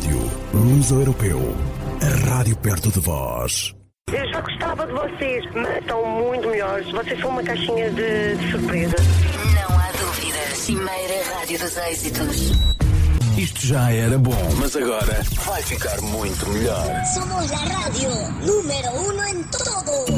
Rádio Luso Europeu. A rádio perto de vós. Eu já gostava de vocês, mas estão muito melhores. Vocês são uma caixinha de surpresa. Não há dúvidas. Cimeira Rádio dos Êxitos. Isto já era bom, mas agora vai ficar muito melhor. Somos la radio número 1 en todo.